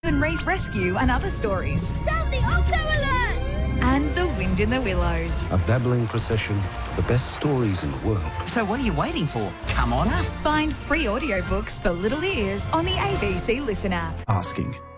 and Reef Rescue and other stories. Sound the Octo Alert! And The Wind in the Willows. A babbling procession, the best stories in the world. So what are you waiting for? Come on up. Find free audiobooks for little ears on the ABC Listen app. Asking,